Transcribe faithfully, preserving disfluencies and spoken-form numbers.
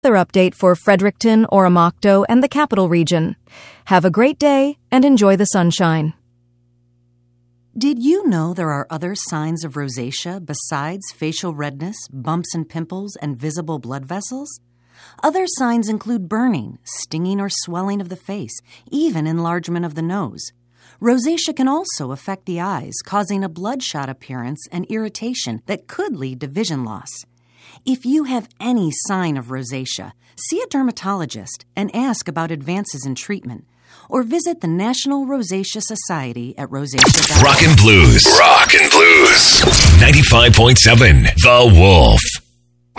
weather update for Fredericton, Oromocto, and the Capital Region. Have a great day and enjoy the sunshine. Did you know there are other signs of rosacea besides facial redness, bumps and pimples, and visible blood vessels? Other signs include burning, stinging or swelling of the face, even enlargement of the nose. Rosacea can also affect the eyes, causing a bloodshot appearance and irritation that could lead to vision loss. If you have any sign of rosacea, see a dermatologist and ask about advances in treatment, or visit the National Rosacea Society at rosacea dot org. Rock and Blues. Rock and Blues. ninety-five point seven The Wolf.